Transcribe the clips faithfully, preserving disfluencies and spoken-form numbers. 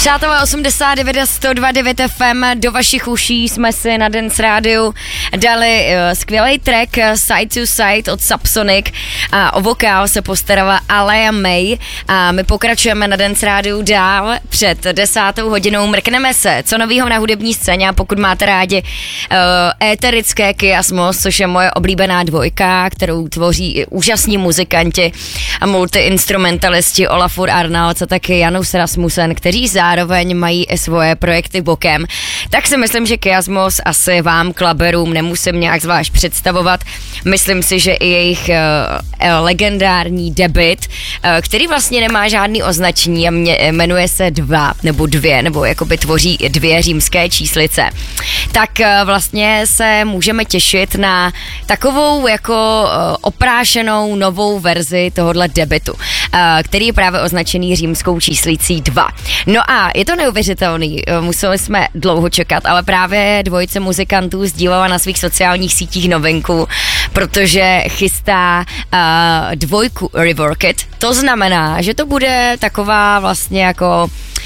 Přátelé, osmdesát devět a sto dva devět F M, do vašich uší jsme si na Dance Rádiu dali uh, skvělý track uh, Side to Side od Subsonic a o vokál se postarala Alea May a my pokračujeme na Dance Rádiu dál. Před desátou hodinou mrkneme se, co novýho na hudební scéně, a pokud máte rádi uh, éterické Kiasmos, což je moje oblíbená dvojka, kterou tvoří úžasní muzikanti a multiinstrumentalisti Olafur Arnalds a taky Janus Rasmussen, kteří zároveň mají i svoje projekty bokem, tak si myslím, že Kiasmos asi vám klaberům nemusím nějak zvlášť představovat. Myslím si, že i jejich uh, legendární debut, uh, který vlastně nemá žádný označení a mě, jmenuje se dva nebo dvě, nebo jakoby tvoří dvě římské číslice, tak uh, vlastně se můžeme těšit na takovou jako uh, oprášenou novou verzi tohohle debutu, uh, který je právě označený římskou číslicí dva. No a je to neuvěřitelný, museli jsme dlouho čekat, ale právě dvojice muzikantů sdílela na svých sociálních sítích novinku, protože chystá uh, dvojku Rework It. To znamená, že to bude taková vlastně jako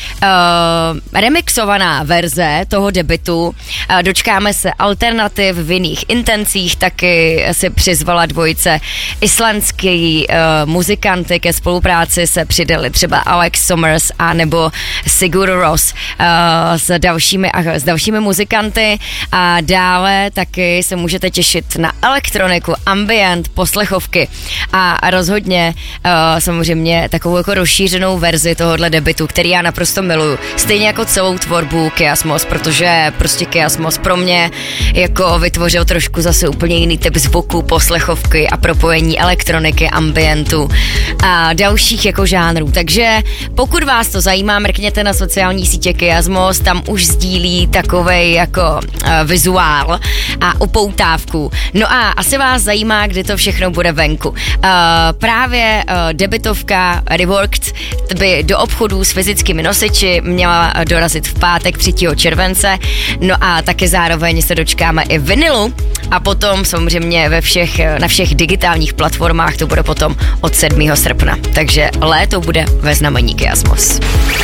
Uh, remixovaná verze toho debutu. Uh, dočkáme se alternativ v jiných intencích, taky si přizvala dvojice islandský uh, muzikanty, ke spolupráci se přidali třeba Alex Summers a nebo Sigur Rós uh, s dalšími, uh, s dalšími muzikanty a dále taky se můžete těšit na elektroniku, ambient, poslechovky a rozhodně uh, samozřejmě takovou jako rozšířenou verzi tohohle debutu, který já naprosto miluju. Stejně jako celou tvorbu Kiasmos, protože prostě Kiasmos pro mě jako vytvořil trošku zase úplně jiný typ zvuku, poslechovky a propojení elektroniky, ambientu a dalších jako žánrů. Takže pokud vás to zajímá, mrkněte na sociální sítě Kiasmos, tam už sdílí takovej jako uh, vizuál a upoutávku. No a asi vás zajímá, kdy to všechno bude venku. Uh, právě uh, debutovka Reworked by do obchodů s fyzickými nosiči měla dorazit v pátek třetího července, no a taky zároveň se dočkáme i vinilu a potom samozřejmě ve všech, na všech digitálních platformách to bude potom od sedmého srpna, takže léto bude ve znamení Kiasmos.